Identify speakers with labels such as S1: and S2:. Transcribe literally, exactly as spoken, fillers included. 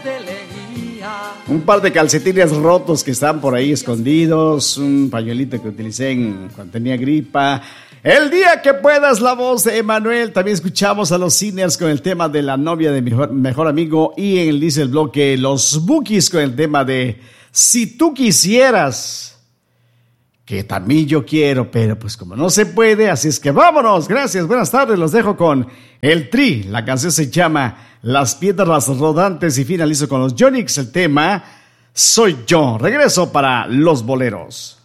S1: Un par de calcetines rotos que están por ahí escondidos, un pañuelito que utilicé en, cuando tenía gripa. El día que puedas, la voz de Emanuel. También escuchamos a los Sinners con el tema de la novia de mi mejor, mejor amigo. Y en el dice el bloque los Bookies con el tema de Si tú quisieras. Que también yo quiero, pero pues como no se puede, así es que vámonos. Gracias, buenas tardes, los dejo con el Tri. La canción se llama Las Piedras Rodantes y finalizo con los Yonix, el tema Soy Yo. Regreso para los boleros.